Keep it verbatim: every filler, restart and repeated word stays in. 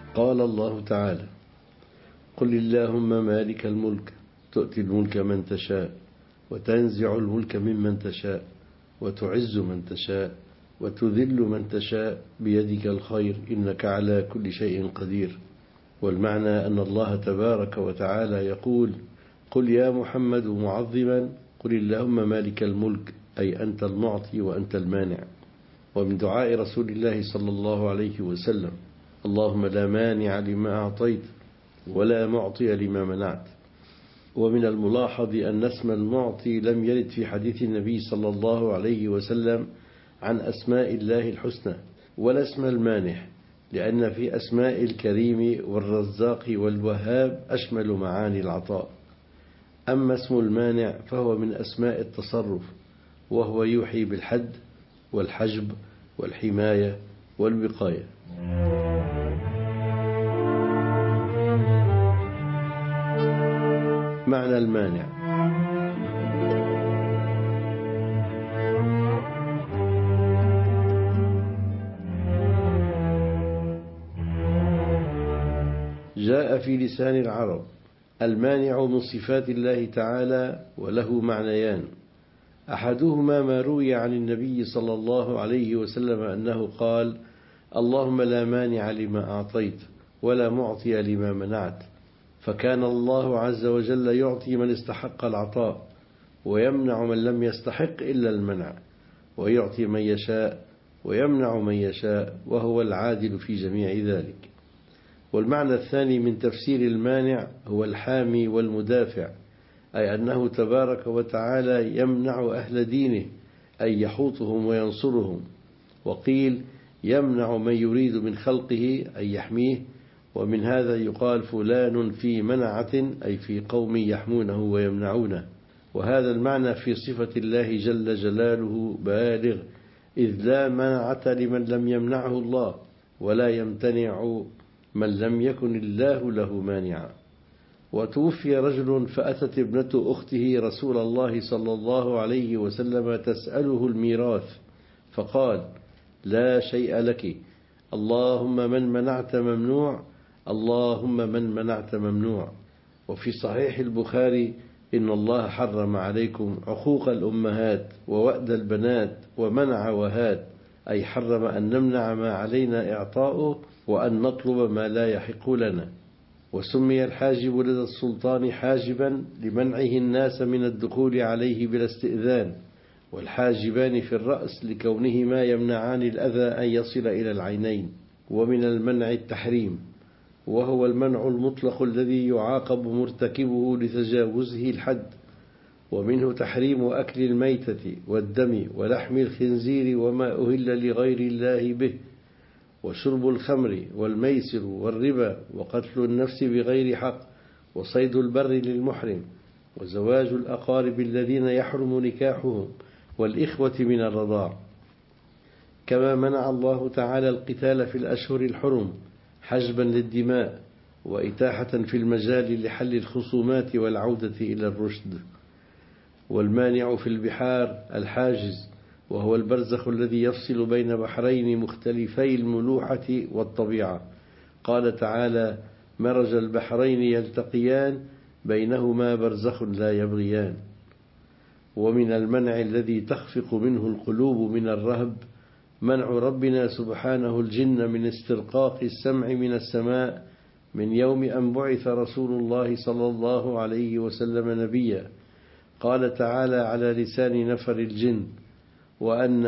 قال الله تعالى: قل اللهم مالك الملك تؤتي الملك من تشاء وتنزع الملك ممن تشاء وتعز من تشاء وتذل من تشاء بيدك الخير إنك على كل شيء قدير. والمعنى أن الله تبارك وتعالى يقول: قل يا محمد معظما قل اللهم مالك الملك، أي أنت المعطي وأنت المانع. ومن دعاء رسول الله صلى الله عليه وسلم: اللهم لا مانع لما أعطيت ولا معطي لما منعت. ومن الملاحظ أن اسم المعطي لم يرد في حديث النبي صلى الله عليه وسلم عن أسماء الله الحسنى، ولا اسم المانح، لأن في أسماء الكريم والرزاق والوهاب أشمل معاني العطاء. أما اسم المانع فهو من أسماء التصرف، وهو يوحي بالحد والحجب والحماية والوقاية. معنى المانع: جاء في لسان العرب المانع من صفات الله تعالى، وله معنيان: أحدهما ما روي عن النبي صلى الله عليه وسلم أنه قال: اللهم لا مانع لما أعطيت ولا معطي لما منعت، فكان الله عز وجل يعطي من استحق العطاء ويمنع من لم يستحق إلا المنع، ويعطي من يشاء ويمنع من يشاء، وهو العادل في جميع ذلك. والمعنى الثاني من تفسير المانع هو الحامي والمدافع، أي أنه تبارك وتعالى يمنع أهل دينه، أي يحوطهم وينصرهم. وقيل يمنع من يريد من خلقه، أي يحميه. ومن هذا يقال فلان في منعة، أي في قوم يحمونه ويمنعونه. وهذا المعنى في صفة الله جل جلاله بالغ، إذ لا منعة لمن لم يمنعه الله، ولا يمتنع من لم يكن الله له مانعا. وتوفي رجل فأتت ابنة أخته رسول الله صلى الله عليه وسلم تسأله الميراث، فقال: لا شيء لك، اللهم من منعت ممنوع، اللهم من منعت ممنوع. وفي صحيح البخاري: إن الله حرم عليكم عقوق الأمهات ووأد البنات ومنع وهات، أي حرم أن نمنع ما علينا إعطاؤه وأن نطلب ما لا يحق لنا. وسمي الحاجب لدى السلطان حاجبا لمنعه الناس من الدخول عليه بلا استئذان، والحاجبان في الرأس لكونهما يمنعان الأذى أن يصل إلى العينين. ومن المنع التحريم، وهو المنع المطلق الذي يعاقب مرتكبه لتجاوزه الحد. ومنه تحريم أكل الميتة والدم ولحم الخنزير وما أهل لغير الله به، وشرب الخمر والميسر والربا وقتل النفس بغير حق وصيد البر للمحرم وزواج الأقارب الذين يحرم نكاحهم والإخوة من الرضاع. كما منع الله تعالى القتال في الأشهر الحرم حجبا للدماء وإتاحة في المجال لحل الخصومات والعودة إلى الرشد. والمانع في البحار الحاجز، وهو البرزخ الذي يفصل بين بحرين مختلفي الملوحة والطبيعة. قال تعالى: مرج البحرين يلتقيان بينهما برزخ لا يبغيان. ومن المنع الذي تخفق منه القلوب من الرهب منع ربنا سبحانه الجن من استرقاق السمع من السماء من يوم أن بعث رسول الله صلى الله عليه وسلم نبيا. قال تعالى على لسان نفر الجن: وأن